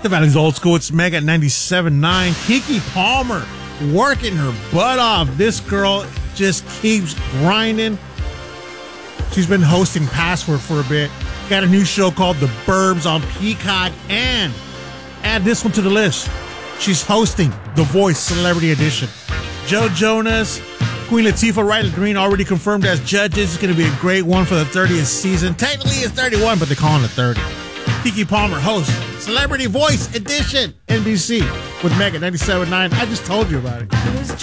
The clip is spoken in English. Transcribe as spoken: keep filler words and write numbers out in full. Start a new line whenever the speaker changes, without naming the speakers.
The Valley's old school. It's Meg at ninety-seven point nine. Keke Palmer working her butt off. This girl just keeps grinding. She's been hosting Password for a bit. Got a new show called The Burbs on Peacock. And add this one to the list. She's hosting The Voice Celebrity Edition. Joe Jonas, Queen Latifah, Riley Green already confirmed as judges. It's going to be a great one for the thirtieth season. Technically it's thirty-one, but they're calling it thirty. Keke Palmer hosts Celebrity Voice Edition, N B C, with Meg at ninety-seven point nine. I just told you about it.